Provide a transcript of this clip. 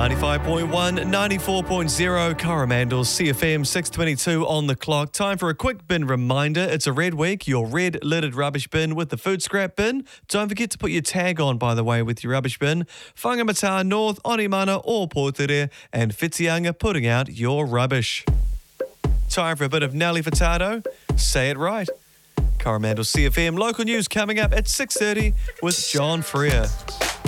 95.1, 94.0, Coromandel, CFM 6:22 on the clock. Time for a quick bin reminder. It's a red week, your red lidded rubbish bin with the food scrap bin. Don't forget to put your tag on, by the way, with your rubbish bin. Whangamata North, Onimana or Portere, and Whitianga putting out your rubbish. Time for a bit of Nelly Furtado. Say it right. Coromandel CFM local news coming up at 6:30 with John Freer.